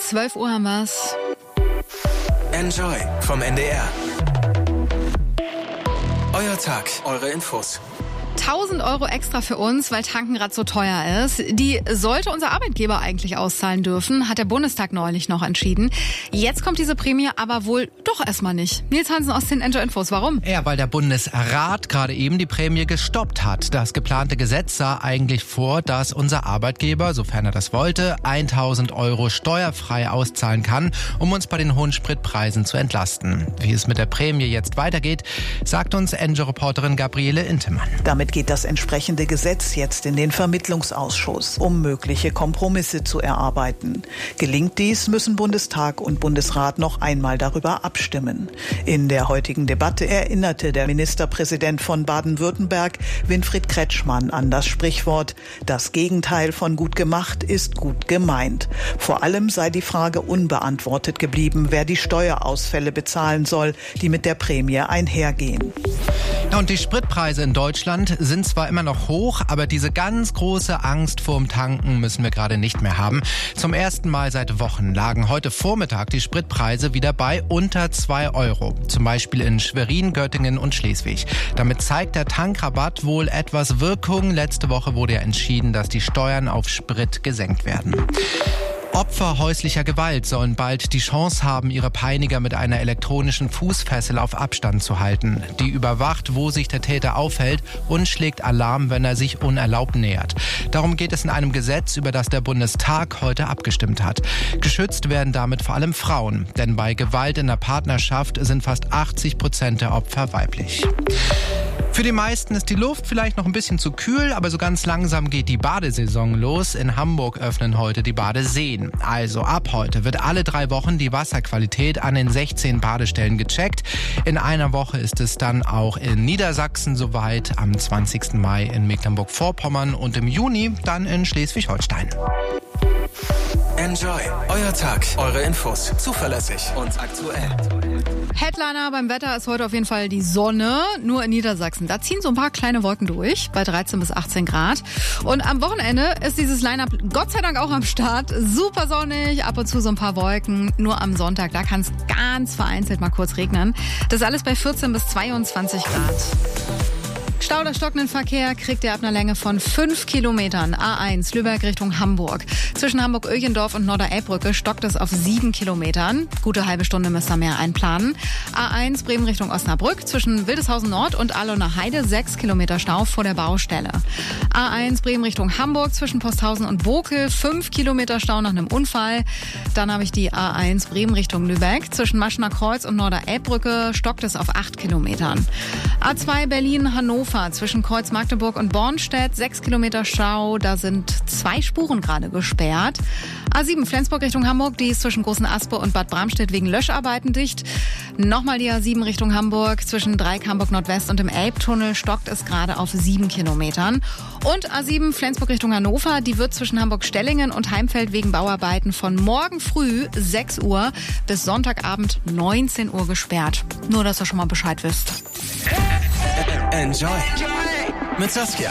12 Uhr haben wir's. Enjoy vom NDR. Euer Tag, eure Infos. 1.000 € extra für uns, weil Tanken gerade so teuer ist. Die sollte unser Arbeitgeber eigentlich auszahlen dürfen, hat der Bundestag neulich noch entschieden. Jetzt kommt diese Prämie aber wohl doch erstmal nicht. Nils Hansen aus den Enjoy Infos, warum? Ja, weil der Bundesrat gerade eben die Prämie gestoppt hat. Das geplante Gesetz sah eigentlich vor, dass unser Arbeitgeber, sofern er das wollte, 1.000 € steuerfrei auszahlen kann, um uns bei den hohen Spritpreisen zu entlasten. Wie es mit der Prämie jetzt weitergeht, sagt uns Enjoy-Reporterin Gabriele Intemann. Damit geht das entsprechende Gesetz jetzt in den Vermittlungsausschuss, um mögliche Kompromisse zu erarbeiten. Gelingt dies, müssen Bundestag und Bundesrat noch einmal darüber abstimmen. In der heutigen Debatte erinnerte der Ministerpräsident von Baden-Württemberg, Winfried Kretschmann, an das Sprichwort: Das Gegenteil von gut gemacht ist gut gemeint. Vor allem sei die Frage unbeantwortet geblieben, wer die Steuerausfälle bezahlen soll, die mit der Prämie einhergehen. Ja, und die Spritpreise in Deutschland sind zwar immer noch hoch, aber diese ganz große Angst vorm Tanken müssen wir gerade nicht mehr haben. Zum ersten Mal seit Wochen lagen heute Vormittag die Spritpreise wieder bei unter 2 €. Zum Beispiel in Schwerin, Göttingen und Schleswig. Damit zeigt der Tankrabatt wohl etwas Wirkung. Letzte Woche wurde ja entschieden, dass die Steuern auf Sprit gesenkt werden. Opfer häuslicher Gewalt sollen bald die Chance haben, ihre Peiniger mit einer elektronischen Fußfessel auf Abstand zu halten. Die überwacht, wo sich der Täter aufhält und schlägt Alarm, wenn er sich unerlaubt nähert. Darum geht es in einem Gesetz, über das der Bundestag heute abgestimmt hat. Geschützt werden damit vor allem Frauen, denn bei Gewalt in der Partnerschaft sind fast 80% der Opfer weiblich. Für die meisten ist die Luft vielleicht noch ein bisschen zu kühl, aber so ganz langsam geht die Badesaison los. In Hamburg öffnen heute die Badeseen. Also ab heute wird alle 3 Wochen die Wasserqualität an den 16 Badestellen gecheckt. In einer Woche ist es dann auch in Niedersachsen soweit, am 20. Mai in Mecklenburg-Vorpommern und im Juni dann in Schleswig-Holstein. Enjoy, euer Tag, eure Infos, zuverlässig und aktuell. Headliner beim Wetter ist heute auf jeden Fall die Sonne, nur in Niedersachsen. Da ziehen so ein paar kleine Wolken durch, bei 13 bis 18 Grad. Und am Wochenende ist dieses Line-Up Gott sei Dank auch am Start. Super sonnig, ab und zu so ein paar Wolken. Nur am Sonntag, da kann es ganz vereinzelt mal kurz regnen. Das alles bei 14 bis 22 Grad. Stau oder stockenden Verkehr kriegt ihr ab einer Länge von 5 Kilometern. A1 Lübeck Richtung Hamburg. Zwischen Hamburg-Öjendorf und Norder-Elbbrücke stockt es auf 7 Kilometern. Gute halbe Stunde müsst ihr mehr einplanen. A1 Bremen Richtung Osnabrück. Zwischen Wildeshausen Nord und Ahlener Heide 6 Kilometer Stau vor der Baustelle. A1 Bremen Richtung Hamburg. Zwischen Posthausen und Bokel 5 Kilometer Stau nach einem Unfall. Dann habe ich die A1 Bremen Richtung Lübeck. Zwischen Maschener Kreuz und Norder-Elbbrücke stockt es auf 8 Kilometern. A2 Berlin-Hannover. Zwischen Kreuz Magdeburg und Bornstedt 6 Kilometer Stau. Da sind 2 Spuren gerade gesperrt. A7 Flensburg Richtung Hamburg. Die ist zwischen Großen Aspe und Bad Bramstedt wegen Löscharbeiten dicht. Nochmal die A7 Richtung Hamburg. Zwischen Dreieck Hamburg Nordwest und dem Elbtunnel stockt es gerade auf 7 Kilometern. Und A7 Flensburg Richtung Hannover. Die wird zwischen Hamburg-Stellingen und Heimfeld wegen Bauarbeiten von morgen früh 6 Uhr bis Sonntagabend 19 Uhr gesperrt. Nur, dass ihr schon mal Bescheid wisst. Enjoy mit Saskia.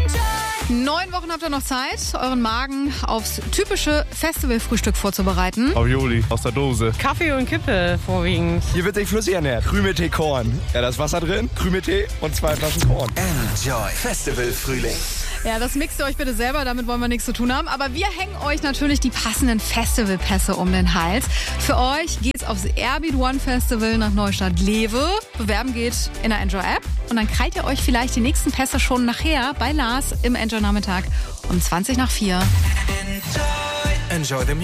9 Wochen habt ihr noch Zeit, euren Magen aufs typische Festivalfrühstück vorzubereiten. Ravioli aus der Dose. Kaffee und Kippe vorwiegend. Hier wird sich flüssig ernährt. Krümeltee Korn. Ja, da ist Wasser drin, Krümeltee und 2 Flaschen Korn. Enjoy Festivalfrühling. Ja, das mixt ihr euch bitte selber, damit wollen wir nichts zu tun haben. Aber wir hängen euch natürlich die passenden Festivalpässe um den Hals. Für euch geht's aufs Airbeat One Festival nach Neustadt-Lewe. Bewerben geht in der Enjoy-App. Und dann krallt ihr euch vielleicht die nächsten Pässe schon nachher bei Lars im Enjoy-Nachmittag um 4:20. Enjoy the